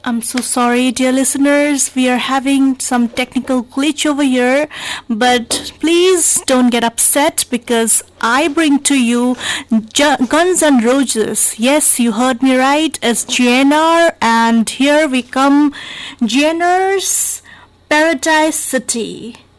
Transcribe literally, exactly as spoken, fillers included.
I'm so sorry, dear listeners. We are having some technical glitch over here, but please don't get upset because I bring to you J- Guns N' Roses. Yes, you heard me right. It's G N R, and here we come, G N R's Paradise City.